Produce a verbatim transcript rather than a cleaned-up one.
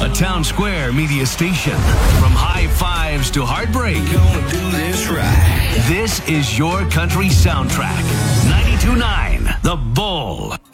A Town Square media station. From high fives to heartbreak. Gonna do this right. This is your country soundtrack. ninety-two point nine The Bull.